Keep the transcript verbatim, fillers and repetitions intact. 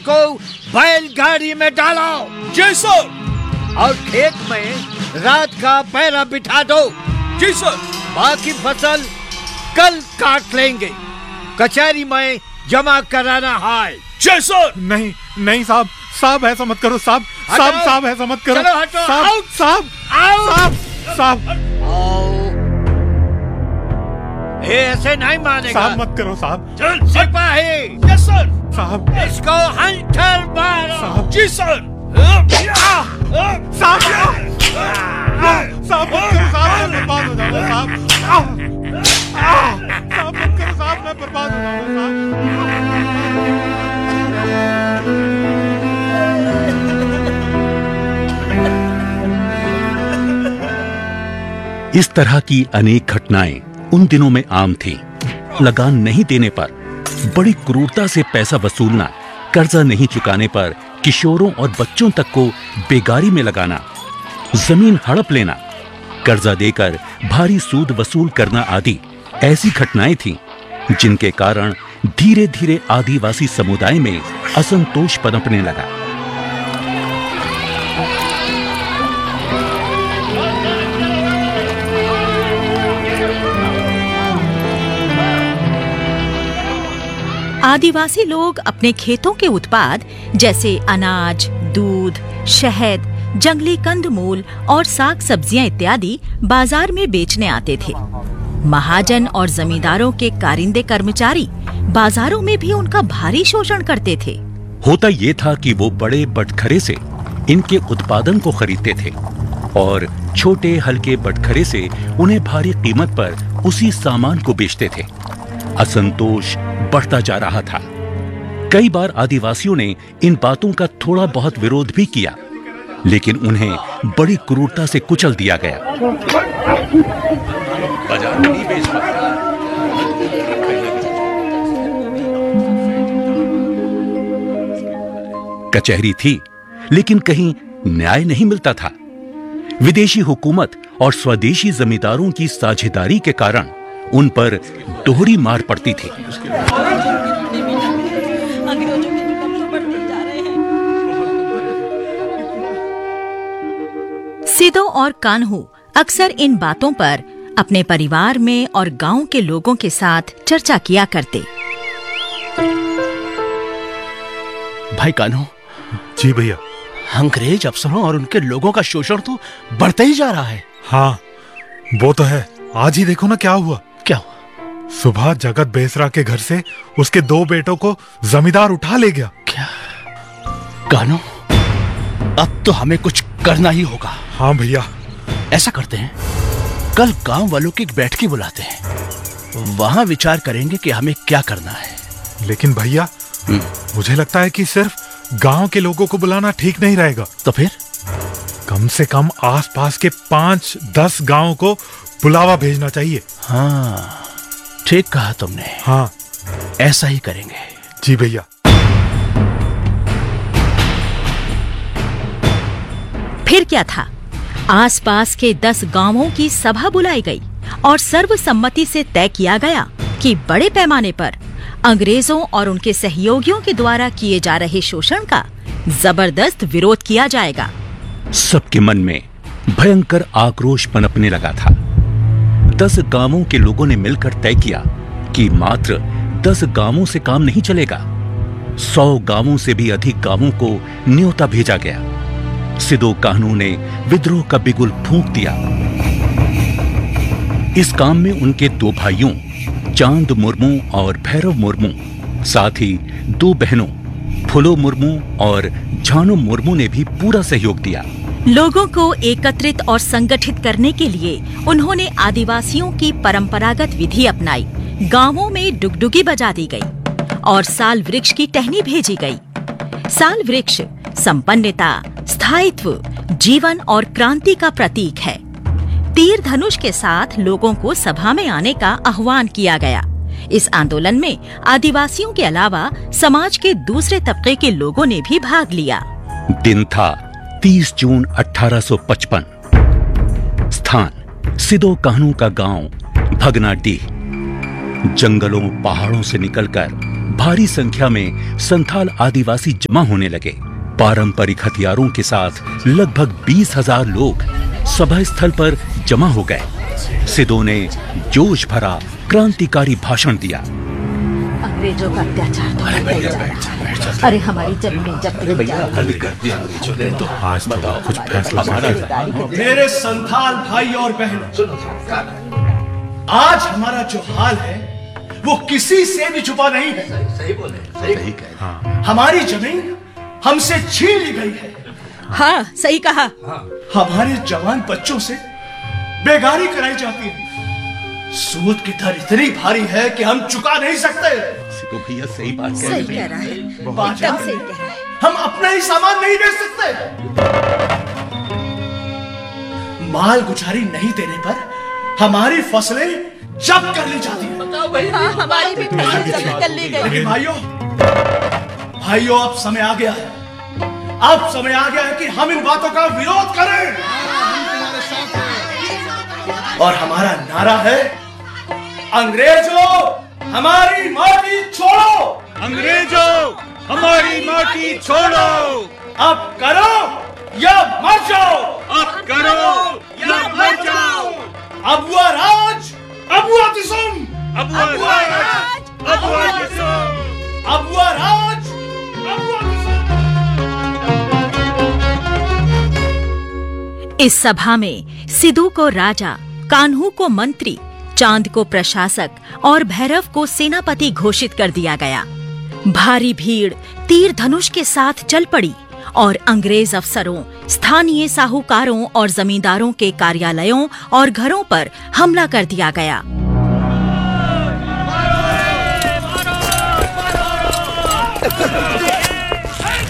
को बैलगाड़ी में डालो। जी सर। और खेत में रात का पहरा बिठा दो। जी सर। बाकी फसल कल काट लेंगे। कचहरी में जमा कराना है। जी सर। नहीं नहीं साहब, साहब ऐसा मत करो साहब, साहब साहब ऐसा मत करो। चलो हटो। साहब साहब साहब साहब ये ऐसे नहीं मानेगा। साहब मत करो साहब। चल सिपाही। Yes sir. साहब इसको हंटर मारो। साहब जी सर। साहब साहब मत करो साहब, मैं बर्बाद हो जाऊंगा साहब। साहब मत करो साहब, मैं बर्बाद हो जाऊंगा साहब। इस तरह की अनेक घटनाएं उन दिनों में आम थी। लगान नहीं देने पर बड़ी क्रूरता से पैसा वसूलना, कर्जा नहीं चुकाने पर किशोरों और बच्चों तक को बेगारी में लगाना, जमीन हड़प लेना, कर्जा देकर भारी सूद वसूल करना आदि ऐसी घटनाएं थीं जिनके कारण धीरे धीरे आदिवासी समुदाय में असंतोष पनपने लगा। आदिवासी लोग अपने खेतों के उत्पाद जैसे अनाज, दूध, शहद, जंगली कंदमूल और साग सब्जियां इत्यादि बाजार में बेचने आते थे। महाजन और जमींदारों के कारिंदे कर्मचारी बाजारों में भी उनका भारी शोषण करते थे। होता ये था कि वो बड़े बटखरे से इनके उत्पादन को खरीदते थे और छोटे हल्के बटखरे से उन्हें भारी कीमत पर उसी सामान को बेचते थे। असंतोष बढ़ता जा रहा था। कई बार आदिवासियों ने इन बातों का थोड़ा बहुत विरोध भी किया, लेकिन उन्हें बड़ी क्रूरता से कुचल दिया गया। बाजार में नहीं बेच सकता। कचहरी थी, लेकिन कहीं न्याय नहीं मिलता था। विदेशी हुकूमत और स्वदेशी जमींदारों की साझेदारी के कारण उन पर दोहरी मार पड़ती थी। सिदो और कान्हू अक्सर इन बातों पर अपने परिवार में और गांव के लोगों के साथ चर्चा किया करते। भाई कान्हू। जी भैया। अंग्रेज अफसरों और उनके लोगों का शोषण तो बढ़ता ही जा रहा है। हाँ वो तो है। आज ही देखो ना क्या हुआ। क्या हुआ? सुबह जगत बेसरा के घर से उसके दो बेटों को जमींदार उठा ले गया। क्या? कान्हू, अब तो हमें कुछ करना ही होगा। हाँ भैया। ऐसा करते हैं, कल गांव वालों की एक बैठकी बुलाते हैं, वहां विचार करेंगे कि हमें क्या करना है। लेकिन भैया मुझे लगता है कि सिर्फ गांव के लोगों को बुलाना ठीक नहीं रहेगा। तो फिर? कम से कम आसपास के पांच दस गांव को बुलावा भेजना चाहिए। हाँ ठीक कहा तुमने। हाँ ऐसा ही करेंगे। जी भैया। फिर क्या था, आसपास के दस गांवों की सभा बुलाई गई और सर्वसम्मति से तय किया गया कि बड़े पैमाने पर अंग्रेजों और उनके सहयोगियों के द्वारा किए जा रहे शोषण का जबरदस्त विरोध किया जाएगा। सबके मन में भयंकर आक्रोश पनपने लगा था। दस गांवों के लोगों ने मिलकर तय किया कि मात्र दस गांवों से काम नहीं चलेगा। सौ गांवों से भी अधिक गांवों को न्योता भेजा गया। सिदो कान्हू ने विद्रोह का बिगुल फूंक दिया। इस काम में उनके दो भाइयों चांद मुर्मू और भैरव मुर्मू, साथ ही दो बहनों फुलो मुर्मू और झानो मुर्मू ने भी पूरा सहयोग दिया। लोगों को एकत्रित और संगठित करने के लिए उन्होंने आदिवासियों की परंपरागत विधि अपनाई। गांवों में डुगडुगी बजा दी गई और साल वृक्ष की टहनी भेजी गई। साल वृक्ष संपन्नता, स्थायित्व, जीवन और क्रांति का प्रतीक है। तीर धनुष के साथ लोगों को सभा में आने का आह्वान किया गया। इस आंदोलन में आदिवासियों के अलावा समाज के दूसरे तबके के लोगों ने भी भाग लिया। दिन था तीस जून अठारह सौ पचपन। स्थान सिदो कान्हू का गांव भगनाडीह। जंगलों पहाड़ों से निकलकर भारी संख्या में संथाल आदिवासी जमा होने लगे। पारंपरिक हथियारों के साथ लगभग बीस हजार लोग सभा स्थल पर जमा हो गए। सिदो ने जोश भरा क्रांतिकारी भाषण दिया। अंग्रेजों का अत्याचार तो बढ़ता ही जा रहा है। अरे हमारी जमीनें जब्त की जा रही हैं। तो आज बताओ कुछ फैसला करो। मेरे संथाल भाई और बहनों, आज हमारा जो हाल है वो किसी से भी छुपा नहीं है। सही बोले, सही कह। हाँ। हमारी जमीन हमसे छीन ली गई है। हाँ, सही कहा। हमारे जवान बच्चों से बेगारी कराई जाती है। सूद की दर इतनी भारी है कि हम चुका नहीं सकते। सिदो भैया सही बात कह सही रहे कह रहा है, बाजार एकदम सही कह रहा है। हम अपना ही सामान नहीं बेच सकते। माल गुजारी नहीं देने पर हमारी फसलें जब्त कर ली जाती हैं। बताओ भाई, हाँ, हमारी भी फसल जब्त कर ली गई। लेकिन भाइयों भाइयों अब समय आ गया है। अब समय आ गया है कि हम इन बातों का विरोध करें। और हमारा नारा है, अंग्रेजों हमारी माटी छोड़ो। अंग्रेजों हमारी माटी छोड़ो। अब करो या मर जाओ। अब करो या मर जाओ। अब हुआ राज, अब हुआ दिसुम। अब हुआ राज, अब हुआ दिसुम। अब हुआ राज, अब हुआ दिसुम। इस सभा में सिदो को राजा, कान्हू को मंत्री, चांद को प्रशासक और भैरव को सेनापति घोषित कर दिया गया। भारी भीड़ तीर धनुष के साथ चल पड़ी और अंग्रेज अफसरों, स्थानीय साहूकारों और जमींदारों के कार्यालयों और घरों पर हमला कर दिया गया। मारो, मारो, मारो।